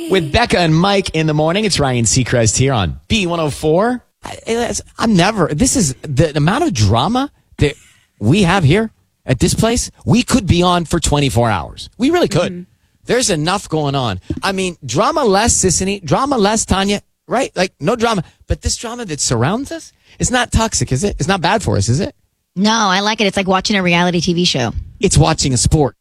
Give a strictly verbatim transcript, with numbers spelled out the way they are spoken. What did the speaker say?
with Becca and Mike in the morning. It's Ryan Seacrest here on B one oh four. I, I'm never, this is the amount of drama that we have here at this place. We could be on for twenty-four hours. We really could. Mm-hmm. There's enough going on. I mean, drama less, Sissany, drama less, Tanya, right? Like, no drama. But this drama that surrounds us, it's not toxic, is it? It's not bad for us, is it? No, I like it. It's like watching a reality T V show. It's watching a sport.